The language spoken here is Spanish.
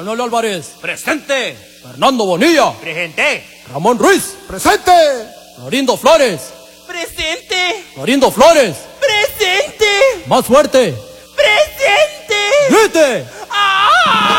Manuel Álvarez. Presente. Fernando Bonilla. Presente. Ramón Ruiz. ¡Presente! Florindo Flores. Presente. Florindo Flores. Presente. Más fuerte. Presente. ¡Grite! ¡Ah!